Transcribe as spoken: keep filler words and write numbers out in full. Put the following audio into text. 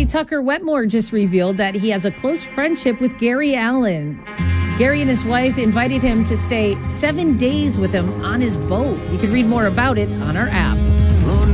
Finally, Tucker Wetmore just revealed that he has a close friendship with Gary Allen. Gary and his wife invited him to stay seven days with him on his boat. You can read more about it on our app.